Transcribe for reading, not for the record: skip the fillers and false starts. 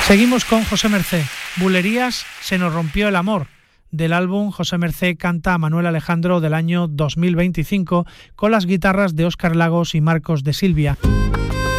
Seguimos con José Mercé. Bulerías, se nos rompió el amor. Del álbum José Mercé canta a Manuel Alejandro del año 2025 con las guitarras de Óscar Lagos y Marcos de Silvia.